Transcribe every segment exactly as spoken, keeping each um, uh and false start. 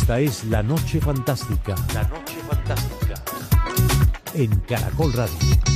Esta es La Noche Fantástica. La Noche Fantástica. En Caracol Radio.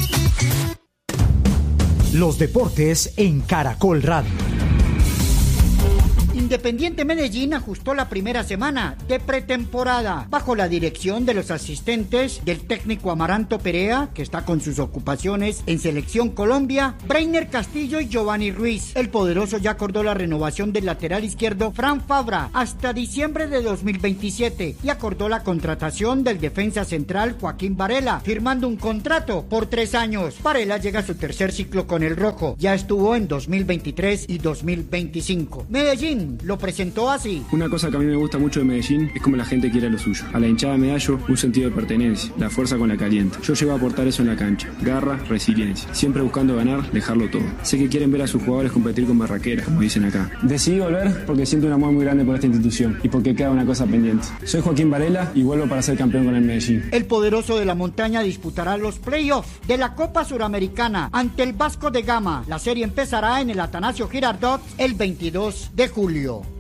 Los deportes en Caracol Radio. Independiente Medellín ajustó la primera semana de pretemporada bajo la dirección de los asistentes del técnico Amaranto Perea, que está con sus ocupaciones en Selección Colombia, Breiner Castillo y Giovanni Ruiz. El poderoso ya acordó la renovación del lateral izquierdo Fran Fabra hasta diciembre de dos mil veintisiete y acordó la contratación del defensa central Joaquín Varela, firmando un contrato por tres años. Varela llega a su tercer ciclo con el rojo, ya estuvo en dos mil veintitrés y dos mil veinticinco. Medellín lo presentó así. Una cosa que a mí me gusta mucho de Medellín es como la gente quiere lo suyo. A la hinchada me hallo un sentido de pertenencia, la fuerza con la caliente. Yo llego a aportar eso en la cancha, garra, resiliencia, siempre buscando ganar, dejarlo todo. Sé que quieren ver a sus jugadores competir con barraqueras, como dicen acá. Decidí volver porque siento un amor muy grande por esta institución y porque queda una cosa pendiente. Soy Joaquín Varela y vuelvo para ser campeón con el Medellín. El poderoso de la montaña disputará los playoffs de la Copa Suramericana ante el Vasco de Gama. La serie empezará en el Atanasio Girardot el veintidós de julio.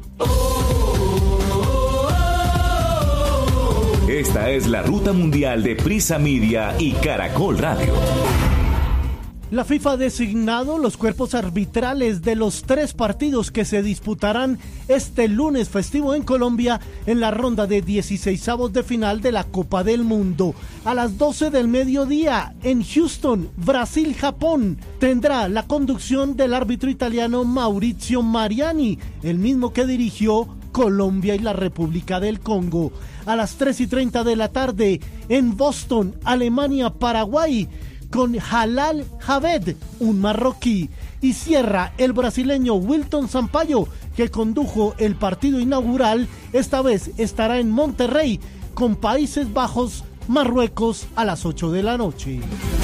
Esta es la ruta mundial de Prisa Media y Caracol Radio. La FIFA ha designado los cuerpos arbitrales de los tres partidos que se disputarán este lunes festivo en Colombia en la ronda de dieciseisavos de final de la Copa del Mundo. A las doce del mediodía en Houston, Brasil-Japón, tendrá la conducción del árbitro italiano Maurizio Mariani, el mismo que dirigió Colombia y la República del Congo. A las tres y treinta de la tarde en Boston, Alemania-Paraguay, con Halal Javed, un marroquí, y cierra el brasileño Wilton Sampaio, que condujo el partido inaugural. Esta vez estará en Monterrey con Países Bajos, Marruecos a las ocho de la noche.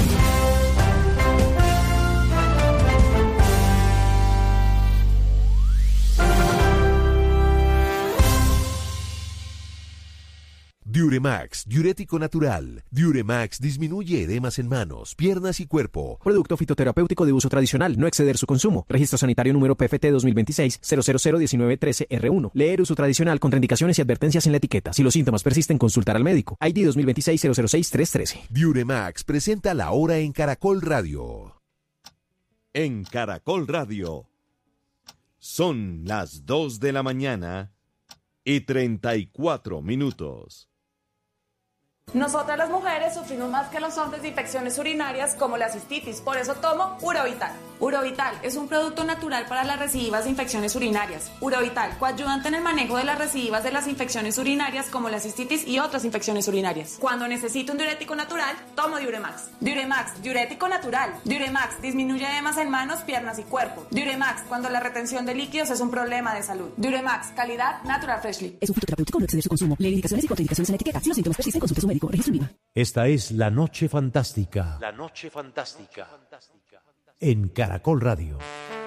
Diuremax, diurético natural. Diuremax disminuye edemas en manos, piernas y cuerpo. Producto fitoterapéutico de uso tradicional, no exceder su consumo. Registro sanitario número P F T dos mil veintiséis cero cero cero diecinueve trece R uno. Leer uso tradicional, contraindicaciones y advertencias en la etiqueta. Si los síntomas persisten, consultar al médico. I D dos mil veintiséis cero cero seis tres trece. Diuremax presenta la hora en Caracol Radio. En Caracol Radio. Son las dos de la mañana y treinta y cuatro minutos. Nosotras las mujeres sufrimos más que los hombres de infecciones urinarias como la cistitis, por eso tomo Urovital. Urovital es un producto natural para las recidivas de infecciones urinarias. Urovital, coadyuvante en el manejo de las recidivas de las infecciones urinarias como la cistitis y otras infecciones urinarias. Cuando necesito un diurético natural, tomo Diuremax. Diuremax, diurético natural. Diuremax disminuye edemas en manos, piernas y cuerpo. Diuremax, cuando la retención de líquidos es un problema de salud. Diuremax, calidad Natural Freshly. Es un fitoterapéutico, no exceder su consumo. Lee indicaciones y contraindicaciones en la etiqueta. Si los síntomas persisten, consulte a su médico. Registro IVA. Esta es La Noche Fantástica. La Noche Fantástica. En Caracol Radio.